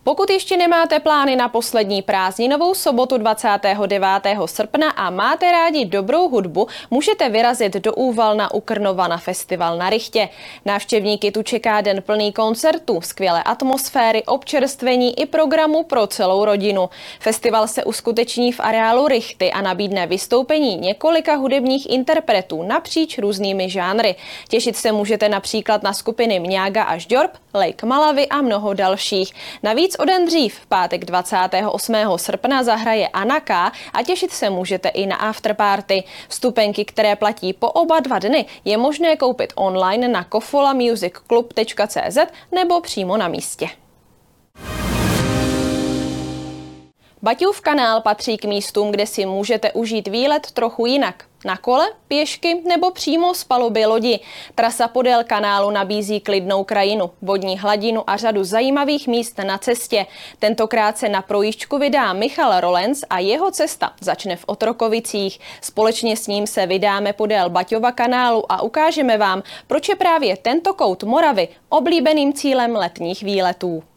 Pokud ještě nemáte plány na poslední prázdninovou sobotu 29. srpna a máte rádi dobrou hudbu, můžete vyrazit do Úvalna u Krnova na festival na Rychtě. Návštěvníky tu čeká den plný koncertů, skvělé atmosféry, občerstvení i programu pro celou rodinu. Festival se uskuteční v areálu Rychty a nabídne vystoupení několika hudebních interpretů napříč různými žánry. Těšit se můžete například na skupiny Mňága a Žďorb, Lake Malavy a mnoho dalších. Navíc o den dřív, v pátek 28. srpna zahraje Anna K. a těšit se můžete i na afterparty. Vstupenky, které platí po oba 2 dny, je možné koupit online na kofolamusicclub.cz nebo přímo na místě. Baťův kanál patří k místům, kde si můžete užít výlet trochu jinak. Na kole, pěšky nebo přímo z paluby lodi. Trasa podél kanálu nabízí klidnou krajinu, vodní hladinu a řadu zajímavých míst na cestě. Tentokrát se na projížďku vydá Michal Rolenc a jeho cesta začne v Otrokovicích. Společně s ním se vydáme podél Baťova kanálu a ukážeme vám, proč je právě tento kout Moravy oblíbeným cílem letních výletů.